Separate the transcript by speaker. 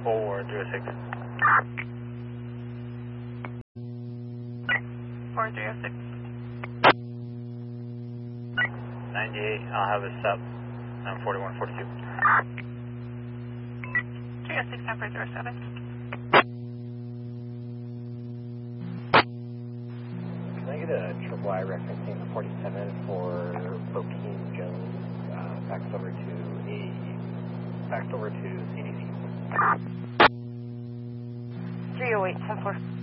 Speaker 1: 4306.
Speaker 2: 4306.
Speaker 1: 98, I'll have a sub. I'm 4142.
Speaker 2: 306 number 07.
Speaker 3: Can I get a triple I referencing 47 for Bokeem Jones, faxed over to CDC?
Speaker 2: 308 10-4.